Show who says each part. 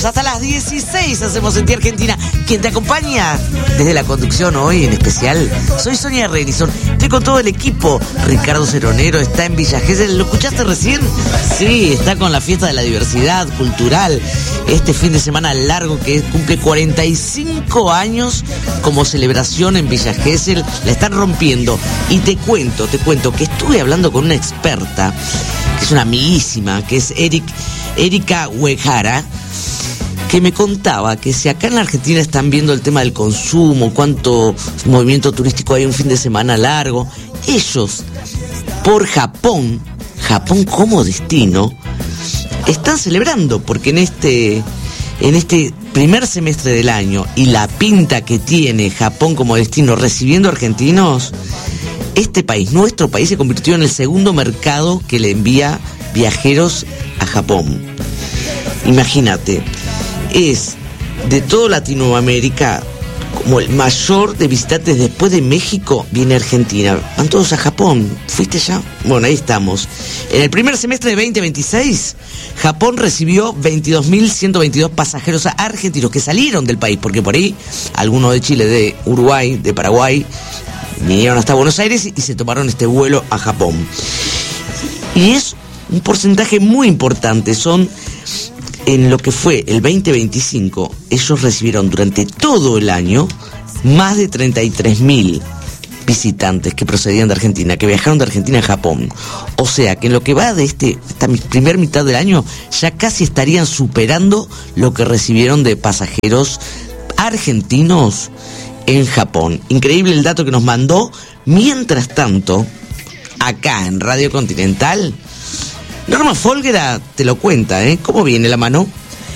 Speaker 1: vamos hasta las 16, hacemos Sentir Argentina. Quien te acompaña desde la conducción hoy en especial, soy Sonia Renison. Estoy con todo el equipo. Ricardo Ceronero está en Villa Gesell. ¿Lo escuchaste recién? Sí, está con la fiesta de la diversidad cultural. Este fin de semana largo que cumple 45 años como celebración en Villa Gesell. La están rompiendo. Y te cuento que estuve hablando con una experta, que es una amiguísima, que es Erika Uehara, que me contaba que si acá en la Argentina están viendo el tema del consumo, cuánto movimiento turístico hay un fin de semana largo, ellos, por Japón como destino, están celebrando, porque en este primer semestre del año y la pinta que tiene Japón como destino recibiendo argentinos, este país, nuestro país, se convirtió en el segundo mercado que le envía viajeros a Japón. Imagínate, es de toda Latinoamérica como el mayor de visitantes. Después de México viene Argentina. Van todos a Japón. ¿Fuiste ya? Bueno, ahí estamos. En el primer semestre de 2026, Japón recibió 22.122 pasajeros argentinos que salieron del país, porque por ahí algunos de Chile, de Uruguay, de Paraguay, vinieron hasta Buenos Aires y se tomaron este vuelo a Japón. Y es un porcentaje muy importante. En lo que fue el 2025, ellos recibieron durante todo el año más de 33.000 visitantes que procedían de Argentina, que viajaron de Argentina a Japón. O sea que en lo que va de esta primer mitad del año, ya casi estarían superando lo que recibieron de pasajeros argentinos en Japón. Increíble el dato que nos mandó. Mientras tanto, acá en Radio Continental, Norma Folguera te lo cuenta, ¿eh? ¿Cómo viene la mano?